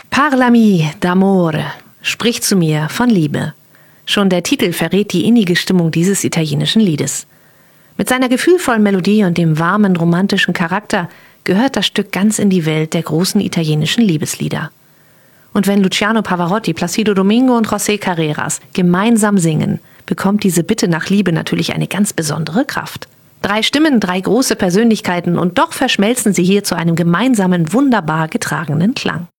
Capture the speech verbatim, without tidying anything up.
Parlami d'amore, sprich zu mir von Liebe. Schon der Titel verrät die innige Stimmung dieses italienischen Liedes. Mit seiner gefühlvollen Melodie und dem warmen, romantischen Charakter gehört das Stück ganz in die Welt der großen italienischen Liebeslieder. Und wenn Luciano Pavarotti, Placido Domingo und José Carreras gemeinsam singen, bekommt diese Bitte nach Liebe natürlich eine ganz besondere Kraft. Drei Stimmen, drei große Persönlichkeiten und doch verschmelzen sie hier zu einem gemeinsamen, wunderbar getragenen Klang.